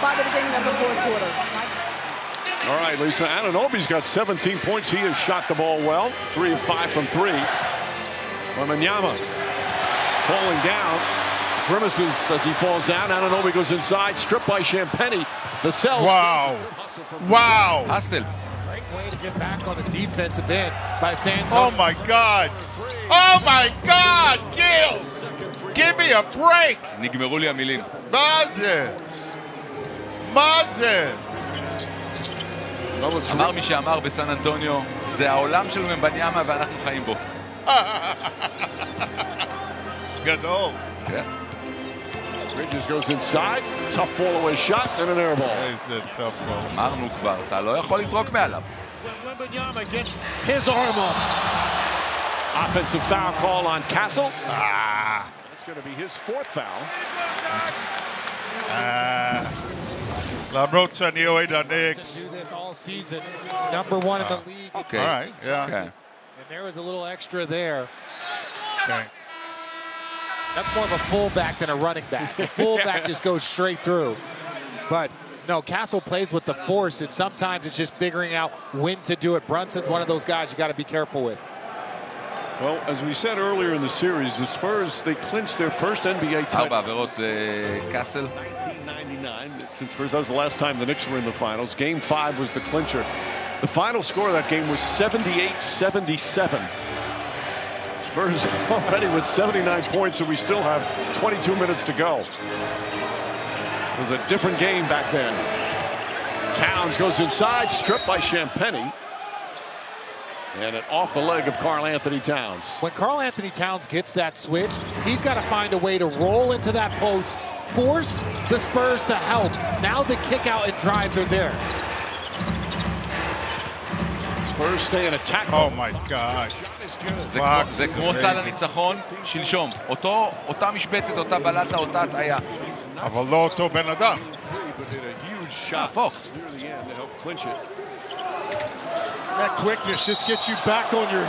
by the beginning of the fourth quarter. All right, Lisa, Anunoby's got 17 points. He has shot the ball well. 3 of 5 from 3. Wembanyama falling down. Grimaces as he falls down. Anunoby goes inside. Stripped by Champagnie. The Cells. Wow. Wow. Hustle. Great way to get back on the defensive end by San Antonio. Oh, my God. Oh, my God, Gil. Give me a break. נגמרו לי המילים. מה זה? מה זה? אמר מי שאמר בסן אנטוניו, זה העולם של ומבניאמה ואנחנו חיים בו. גדול. כן. Bridges goes inside. Tough fall away shot and an air ball. איזה tough fall. אמרנו כבר, אתה לא יכול לזרוק מעליו. Wembanyama gets his arm up. Offensive foul call on Castle. That's going to be his fourth foul. למרות שאני אוהד הניקס. Do this all season. Number 1 in the league. Okay. All right, yeah. Okay. And there was a little extra there. Okay. That's more of a fullback than a running back. The fullback just goes straight through. But no, Castle plays with the force, and sometimes it's just figuring out when to do it. Brunson's one of those guys you got to be careful with. Well, as we said earlier in the series, the Spurs, they clinched their first NBA title. 4 עבירות קאסל. 1999, since Spurs, that was the last time the Knicks were in the finals. Game 5 was the clincher. The final score of that game was 78-77. Spurs already with 79 points, and we still have 22 minutes to go. It was a different game back then. Towns goes inside, stripped by Champagnie. And it off the leg of Karl Anthony Towns. When Karl Anthony Towns gets that switch, he's got to find a way to roll into that post, force the Spurs to help. Now the kick out and drives are there. Spurs stay in attack. Oh my gosh. זה כמו סל הניצחון שלשום. אותה משבצת, אותה בלטה, אותה הטעיה. אבל לא אותו בן אדם. פוקס. That quickness just gets you back on your